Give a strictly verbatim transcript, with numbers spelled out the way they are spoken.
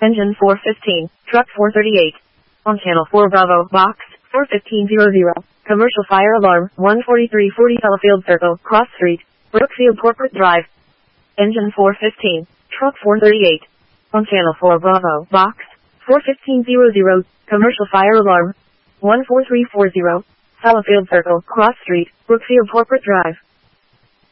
Engine four fifteen, truck four thirty-eight. On channel four Bravo, box, four fifteen hundred. Commercial fire alarm, one forty-three forty Sellafield Circle, Cross Street, Brookfield Corporate Drive. Engine four fifteen, truck four thirty-eight. On channel four Bravo, box, four fifteen hundred. Commercial fire alarm, one four three four zero, Sellafield Circle, Cross Street, Brookfield Corporate Drive.